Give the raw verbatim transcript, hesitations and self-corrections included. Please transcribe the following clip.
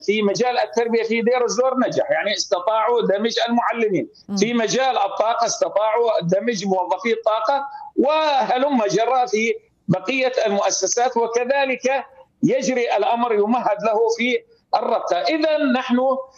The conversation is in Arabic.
في مجال التربية في دير الزور نجح، يعني استطاعوا دمج المعلمين. في مجال الطاقة استطاعوا دمج موظفي الطاقة، وهلم جرى في بقية المؤسسات، وكذلك يجري الأمر يمهد له في الربطة. إذا نحن